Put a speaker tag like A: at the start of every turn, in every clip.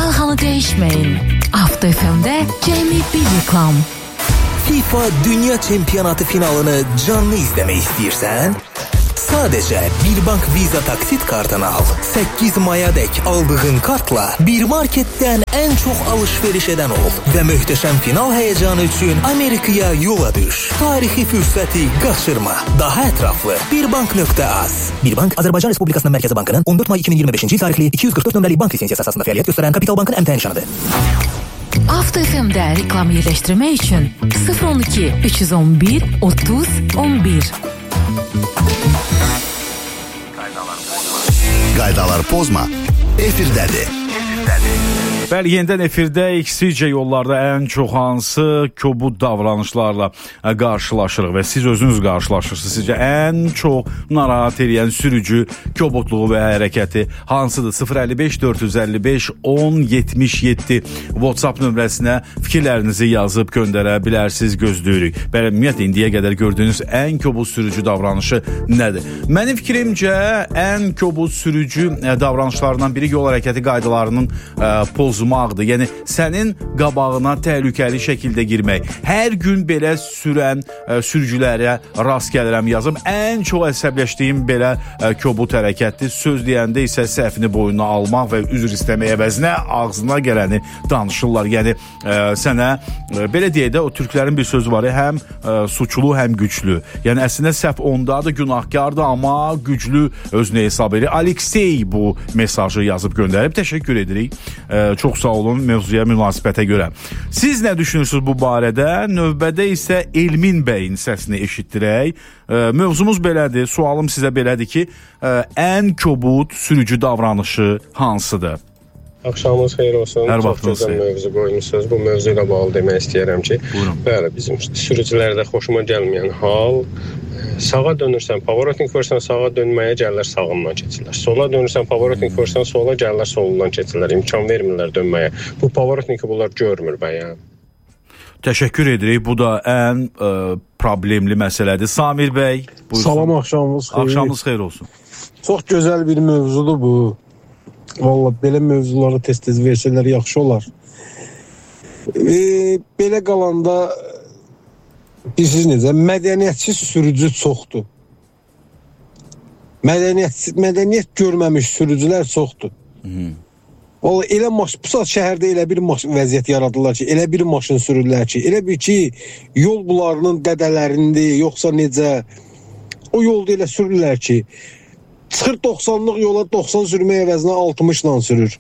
A: Dalğanı dəyişməyin. Avto FM'də cəmi bir reklam.
B: FIFA Dünya Çempionatı finalını canlı izləmək istəyirsən? Sadəcə Birbank Visa taksit kartını al. 8 Maya'dək aldığın kartla bir marketdən ən çox alışveriş edən ol və möhtəşəm final həyəcanı üçün Amerikaya yola düş. Tarixi fürsəti qaçırma. Daha ətraflı birbank.az. Birbank Azərbaycan Respublikasının Mərkəzi Bankının 14 may 2025-ci il tarixli 244 nömrəli bank lisensiyası əsasında fəaliyyət göstərən Kapital Bankın əmtəh nişanıdır.
A: Avto FM'də reklam yerləşdirmək üçün 012 311 30 11.
C: Qaydalar pozma, efirdədir.
D: Bəli, yenidən efirdəyik. Sizcə yollarda ən çox hansı kobud davranışlarla qarşılaşırıq və siz özünüz qarşılaşırsınız? Sizcə ən çox narahat edən sürücü kobudluğu və hərəkəti hansıdır? 055 455 1077 WhatsApp nömrəsinə fikirlərinizi yazıb göndərə bilərsiniz, gözləyirik. Bəli, ümumiyyətlə indiyə qədər gördüyünüz ən kobud sürücü davranışı nədir? Mənim fikrimcə ən kobud sürücü davranışlarından biri yol hərəkəti qaydalarının pozulması. Yəni sənin qabağına təhlükəli şəkildə girmək. Hər gün belə sürən sürücülərə rast gəlirəm yazım. Ən çox əsəbləşdiyim belə kobud hərəkətdir. Söz deyəndə isə səhvini boynuna almaq və üzr istəmək əvəzinə ağzına gələni danışırlar. Yəni sənə belə deyək də o türklərin bir sözü var, həm suçlu, həm güclü. Yəni əslində səhv ondadır, günahkardır, amma güclü özünə hesab edir. Aleksey bu mesajı yazıb göndərib. Təşəkkür edirik. Çox sağ olun mövzuya münasibətə görə. Siz nə düşünürsünüz bu barədə? Növbədə isə Elmin bəyin səsini eşitdirək. Mövzumuz belədir. Sualım sizə belədir ki, ən kobud sürücü davranışı hansıdır?
E: Axşamınız xeyir olsun.
D: Hər
E: çox gözəl mövzu qoymusunuz. Bu mövzu ilə bağlı demək istəyirəm ki, bəli, bizim sürücülərdə xoşuma gəlməyən hal, sağa dönürsən, pavaroting vursan, sağa dönməyə gəlirlər, sağından keçirlər. Sola dönürsən, pavaroting vursan, sola gəlirlər, solundan keçirlər. İmkan vermirlər dönməyə. Bu pavarotingi bunlar görmür bəyən.
D: Təşəkkür edirik. Bu da ən problemli məsələdir. Samir bəy, buyursun.
F: Salam, axşamınız xeyir.
D: Axşamınız xeyir olsun.
F: Çox gözəl bir mövzudur bu. Vallahi belə mövzuları tez-tez versələr yaxşı olar. Belə qalanda bilirsiniz necə, mədəniyyətsiz sürücü çoxdur. Mədəniyyət görməmiş sürücülər çoxdur. Vallahi elə bu saat şəhərdə elə bir vəziyyət yaradırlar ki, elə bir maşın sürürlər ki, elə bir ki, yol bularının qədələrindir, yoxsa necə, o yolda elə sürürlər ki, çıxır 90'lıq yola 90 sürməyə əvəzinə 60'la sürür.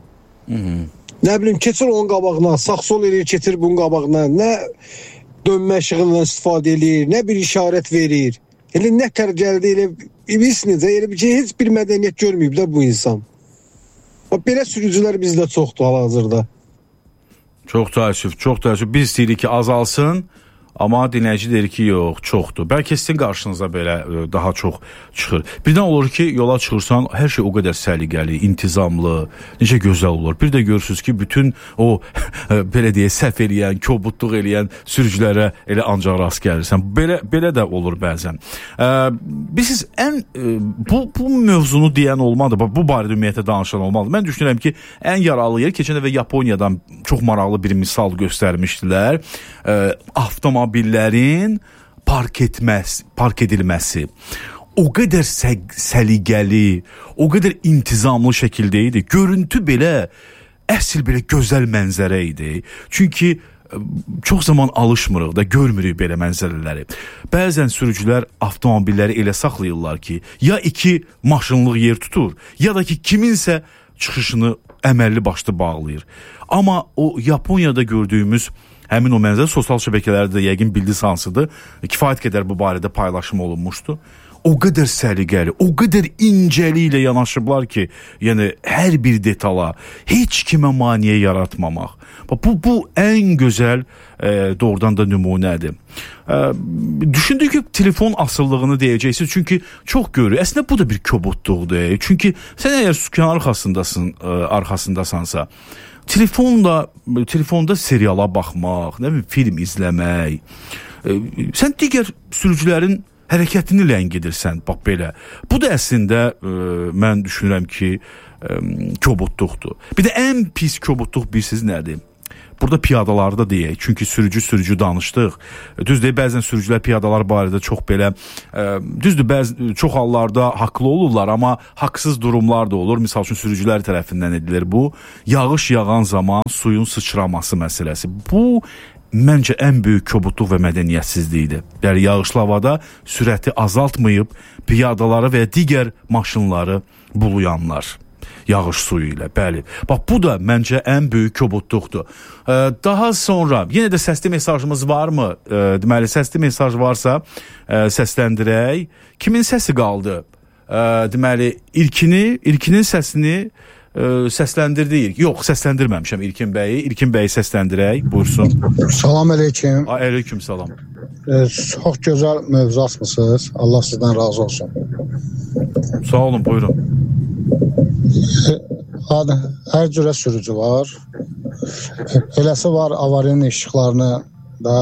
F: Nə bilim, keçir onun qabağına, sağ-sol eləyir, keçir bunun qabağına, nə dönmə işığından istifadə edir, nə bir işarət verir. Elə nə tər gəldi, elə bilirsiniz, elə bir şey, heç bir mədəniyyət görməyib də bu insan. Belə sürücülər bizdə çoxdur hal-hazırda.
D: Çox təəssüf. Biz deyirik ki, azalsın. Amma dinləyici deyir ki, yox, çoxdur. Bəlkə sizin qarşınıza belə daha çox çıxır. Birdən olur ki, yola çıxırsan, hər şey o qədər səliqəli, intizamlı, necə gözəl olur. Bir də görürsünüz ki, bütün o, belə deyə, səhv eləyən, kobudluq eləyən sürücülərə elə ancaq rast gəlirsən. Belə də olur bəzən. Biz bu mövzunu deyən olmadı, bu barədə ümumiyyətlə danışan olmalı. Mən düşünürəm ki, ən yaralı yer, keçən dəfə Yaponiyadan çox maraqlı bir misal göstərmişdilər. Avtomobillərin park edilməsi o qədər səliqəli, o qədər intizamlı şəkildə idi. Görüntü belə, əsl belə gözəl mənzərə idi. Çünki çox zaman alışmırıq da, görmürük belə mənzərələri. Bəzən sürücülər avtomobilləri elə saxlayırlar ki, ya iki maşınlıq yer tutur, ya da ki, kiminsə çıxışını əməlli başlı bağlayır. Amma o Yaponiyada gördüyümüz həmin o mənzərə sosial şəbəkələrdə də yəqin bildiniz hansıdır. Kifayət qədər bu barədə paylaşım olunmuşdu. O qədər səliqəli, o qədər incəli ilə yanaşıblar ki, yəni hər bir detala heç kimə maneə yaratmamaq. Bu ən gözəl doğrudan da nümunədir. Düşündük ki, telefon asıllığını deyəcəksiniz, çünki çox görür. Əslində bu da bir kobudluqdur. Çünki sən əgər sükan arxasındasansa, telefonda seriala baxmaq, nə bilim, film izləmək, sən digər sürücülərin hərəkətini ləngidirsən, bax belə. Bu da əslində mən düşünürəm ki, kobudluqdur. Bir də ən pis kobudluq bilirsiniz nədir? Burada piyadalarda deyək. Çünki sürücü danışdıq. Düzdür, bəzən sürücülər piyadalar barədə çox belə düzdür, çox hallarda haqlı olurlar, amma haqsız durumlar da olur. Misal üçün sürücülər tərəfindən edilir bu. Yağış yağan zaman suyun sıçraması məsələsi. Bu məncə ən böyük kobudluq və mədəniyyətsizlikdir. Yəni yağışlı havada sürəti azaltmayıb piyadaları və digər maşınları buluyanlar. Yağış suyu ilə, bəli. Bax, bu da məncə ən böyük kobudluqdur. Daha sonra, yenə də səsli mesajımız varmı? Deməli, səsli mesaj varsa səsləndirək. Kimin səsi qaldı? Deməli, İlkinin səsini səsləndirdik. Yox, səsləndirməmişəm İlkin bəyi. İlkin bəyi səsləndirək, buyursun.
G: Salam əleykum.
D: Əleykum salam.
G: Çox gözəl mövzu açmısınız. Allah sizdən razı olsun.
D: Sağ olun, buyurun.
G: Hər cürə sürücü var. Eləsi var, avariyanın işıqlarını da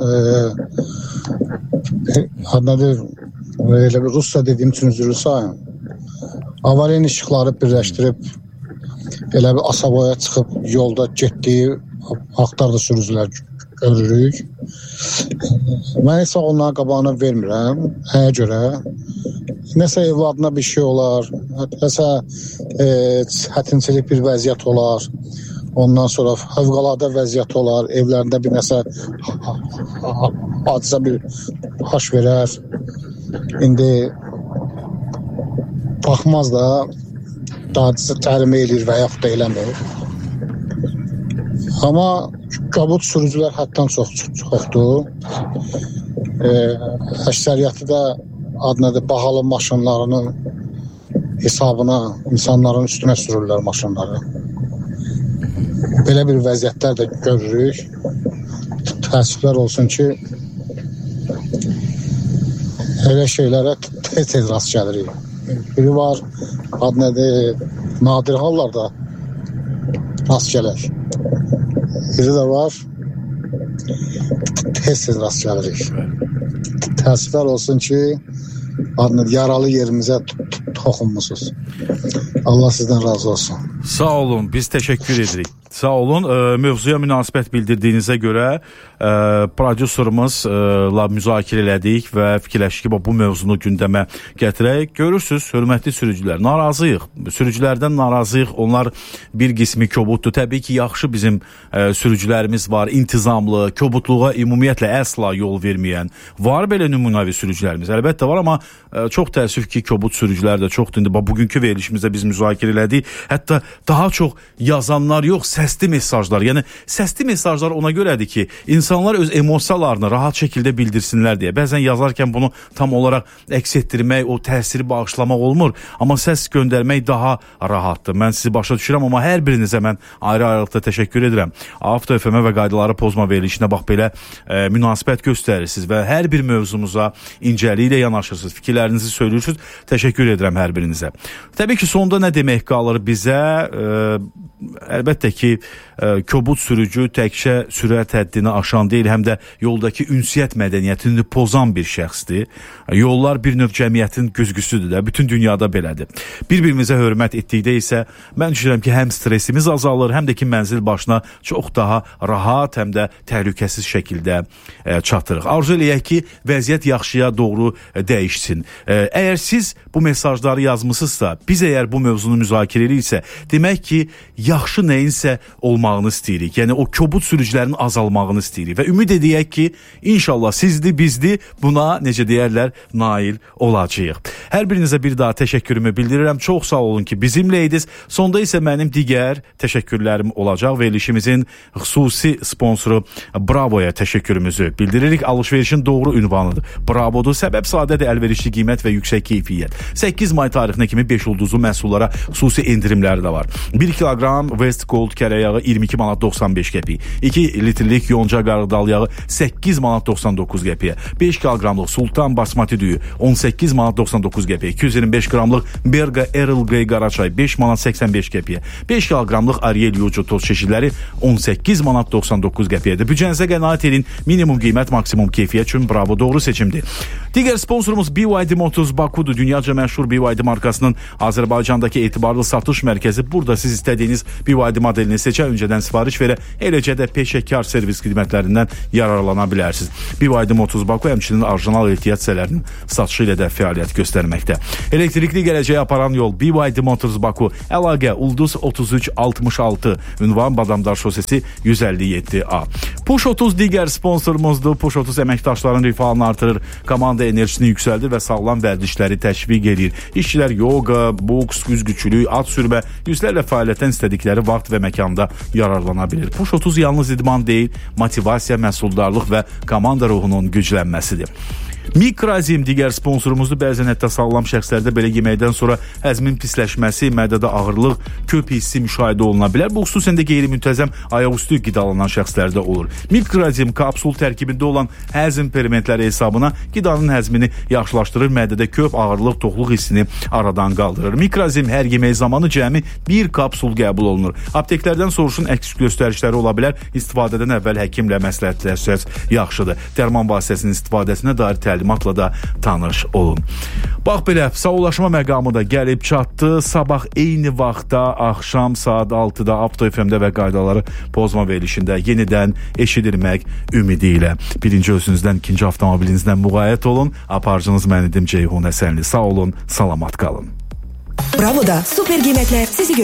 G: elə bir Rusya dediyim üçün üzrlü sayın. Avariyanın işıqları birləşdirib elə bir asaboya çıxıb yolda getdiyi haqlarda sürücülər görürük. Mən isə onların qabağını vermirəm. Həyə görə nəsə evladına bir şey olar, nəsə çətinçilik bir vəziyyət olar, ondan sonra fövqəladə vəziyyət olar, evlərində bir nəsə hadisə bir baş verər. İndi baxmaz da hadisə təlimə eləyir və yaxud da eləmir. Amma qabut sürücülər həddən çoxdur. Əksəriyyəti də bahalı maşınlarının hesabına insanların üstünə sürürlər maşınları. Belə bir vəziyyətlər də görürük. Təəssüflər olsun ki, elə şeylərə tez rast gəlirik. Biri var, nadir hallarda rast gəlir. Biri də var, tez rast gəlirik. Təəssüflər olsun ki, yaralı yerimizə toxunmusunuz. Allah sizdən razı olsun.
D: Sağ olun, biz təşəkkür edirik. Sağ olun, mövzuya münasibət bildirdiyinizə görə prodüserımızla müzakirə elədik və fikirləşdik ki, bu mövzunu gündəmə gətirək. Görürsünüz, hörmətli sürücülər, narazıyıq. Sürücülərdən narazıyıq. Onlar bir qismi kobuddur. Təbii ki, yaxşı bizim sürücülərimiz var, intizamlı, kobudluğa ümumiyyətlə əsla yol verməyən. Var belə nümunəvi sürücülərimiz, əlbəttə var, amma çox təəssüf ki, kobud sürücülər də çoxdur. İndi bugünkü verilişimizdə biz müzakirə elədik. Hətta daha çox yazanlar yox, səsli mesajlar. Yəni səsli mesajlar ona görədir ki, insanlar öz emosiyalarını rahat şəkildə bildirsinlər deyə. Bəzən yazarkən bunu tam olaraq əks etdirmək, o təsiri bağışlamaq olmur, amma səs göndərmək daha rahatdır. Mən sizi başa düşürəm, amma hər birinizə mən ayrı-ayrılıqda təşəkkür edirəm. Avto FM və qaydaları pozma verilişinə bax belə münasibət göstərirsiniz və hər bir mövzumuza incəliklə yanaşırsınız, fikirlərinizi söylürsünüz. Təşəkkür edirəm hər birinizə. Təbii ki, sonda nə demək qalır bizə? Əlbəttə ki, kobud sürücü təkcə sürət həddini aşan deyil, həm də yoldakı ünsiyyət mədəniyyətini pozan bir şəxsdir. Yollar bir növ cəmiyyətin güzgüsüdür də, bütün dünyada belədir. Bir-birimizə hörmət etdikdə isə mən düşünürəm ki, həm stresimiz azalır, həm də ki, mənzil başına çox daha rahat, həm də təhlükəsiz şəkildə çatırıq. Arzu eləyək ki, vəziyyət yaxşıya doğru dəyişsin. Əgər siz bu mesajları yazmısınızsa, biz əgər bu mövzunu müzakirə ediriksə, demək ki, yaxşı nəyinsə olmağını istəyirik. Yəni o kobud sürücülərin azalmağını istəyirik və ümid edək ki, inşallah sizdi, bizdi buna necə deyərlər, nail olacağıq. Hər birinizə bir daha təşəkkürümü bildirirəm. Çox sağ olun ki, bizimləydiniz. Sonda isə mənim digər təşəkkürlərim olacaq. Verilişimizin xüsusi sponsoru Bravoya təşəkkürümüzü bildiririk. Alışverişin doğru ünvanıdır. Bravodur. Səbəb sadədir, əlverişli qiymət və yüksək keyfiyyət. 8 may tarixinə kimi 5 ulduzlu məhsullara xüsusi endirimləri də var. var. 1 kilogram West Gold kərə yağı 22 manat 95 qəpik. 2 litrlik yonca qarıdal yağı 8 manat 99 qəpiyə. 5 kilogramlıq Sultan basmati düyü 18 manat 99 qəpiyə. 225 qramlıq Berga Earl Grey qaraçay 5 manat 85 qəpiyə. 5 kilogramlıq Ariel Yucu toz çeşidləri 18 manat 99 qəpiyədir. Büdcənizə qənaət edin. Minimum qiymət, maksimum keyfiyyət üçün bravo, doğru seçimdir. Digər sponsorumuz BYD Motors Bakudur. Dünyaca məşhur BYD markasının Azərbaycandakı etibarlı satış mərkəzi. Burada siz istədiyiniz BYD modelini seçə, öncədən sifariş verə, eləcə də peşəkar servis xidmətlərindən yararlana bilərsiniz. BYD Motors Baku həmçinin orijinal ehtiyat hissələrinin satışı ilə də fəaliyyət göstərməkdə. Elektrikli gələcəyə aparan yol BYD Motors Baku. Əlaqə Ulduz 3366, ünvan Badamdar şosesi 157A. Push 30 digər sponsorumuzdur. Push 30 əməkdaşların rifahını artırır, komanda enerjisini yüksəldir və sağlam vərdişləri təşviq edir. İşçilər yoga, boks, güzgüçülük, at sürmə, yüzlərlə fəaliyyətdən istədikləri vaxt və məkanda yararlana bilir. Push 30 yalnız idman deyil, motivasiya, məhsuldarlıq və komanda ruhunun güclənməsidir. Mikrazim digər sponsorumuzdur. Bəzən hətta sağlam şəxslərdə belə yeməkdən sonra həzmin pisləşməsi, mədədə ağırlıq, köp hissi müşahidə oluna bilər. Bu xüsusən də qeyri-müntəzəm ayaqüstü qidalanan şəxslərdə olur. Mikrazim kapsul tərkibində olan həzm fermentləri hesabına qidanın həzmini yaxşılaşdırır, mədədə köp, ağırlıq, toxluq hissini aradan qaldırır. Mikrazim hər yemək zamanı cəmi 1 kapsul qəbul olunur. Apteklərdən soruşun, əks göstərişləri ola bilər. İstifadədən əvvəl həkimlə məsləhətləşsəz yaxşıdır. Dərman vasitəsinin istifadəsinə dair təlimatla da tanış olun. Bax belə, sağollaşma məqamı da gəlib çatdı. Sabah eyni vaxtda, axşam saat 6-da Avto FM-də və qaydaları pozma verilişində yenidən eşidilmək ümidi ilə. Birinci özünüzdən, ikinci avtomobilinizdən müğayət olun. Aparıcınız mən idim Ceyhun Əsənli. Sağ olun, salamat qalın.
H: Bravo'da süper qiymətlər sizi